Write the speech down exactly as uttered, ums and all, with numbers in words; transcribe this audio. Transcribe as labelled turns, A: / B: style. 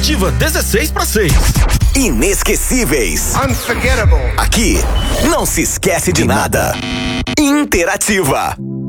A: Interativa, dezesseis para seis.
B: Inesquecíveis.
C: Unforgettable.
B: Aqui, não se esquece de nada. Interativa.